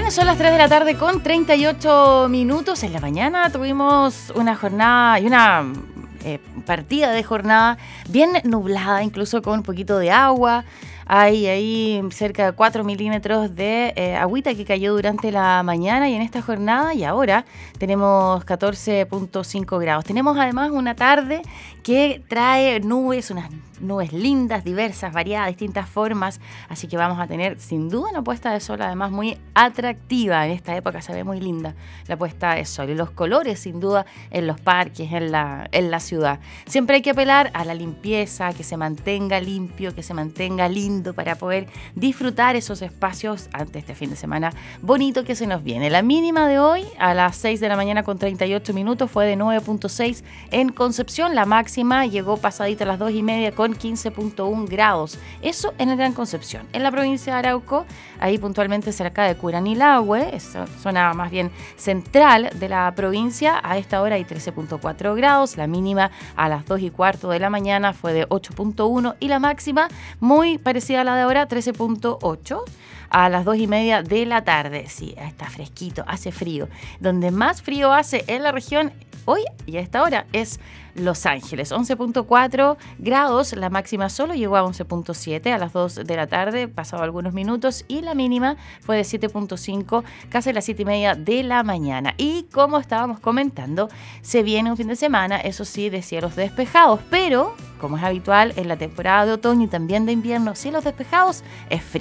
Bien, son las 3 de la tarde con 38 minutos. En la mañana tuvimos una jornada y una partida de jornada bien nublada, incluso con un poquito de agua. Hay ahí cerca de 4 milímetros de agüita que cayó durante la mañana y en esta jornada, y ahora tenemos 14.5 grados. Tenemos además una tarde que trae nubes, unas nubes lindas, diversas, variadas, distintas formas, así que vamos a tener sin duda una puesta de sol además muy atractiva. En esta época se ve muy linda la puesta de sol y los colores sin duda en los parques, en la ciudad. Siempre hay que apelar a la limpieza, que se mantenga limpio, que se mantenga lindo para poder disfrutar esos espacios ante este fin de semana bonito que se nos viene. La mínima de hoy a las 6 de la mañana con 38 minutos fue de 9.6 en Concepción. La máxima llegó pasadita a las 2:30 con 15.1 grados. Eso en el Gran Concepción. En la provincia de Arauco, ahí puntualmente cerca de Curanilahue, zona más bien central de la provincia, a esta hora hay 13.4 grados. La mínima a las 2:15 de la mañana fue de 8.1 y la máxima muy parecida a la de ahora, 13.8 a las 2:30 de la tarde. Sí, está fresquito, hace frío. Donde más frío hace en la región hoy y a esta hora es Los Ángeles, 11.4 grados, la máxima solo llegó a 11.7 a las 2 de la tarde, pasado algunos minutos, y la mínima fue de 7.5, casi a las 7:30 de la mañana. Y como estábamos comentando, se viene un fin de semana, eso sí, de cielos despejados, pero como es habitual en la temporada de otoño y también de invierno, cielos despejados es frío.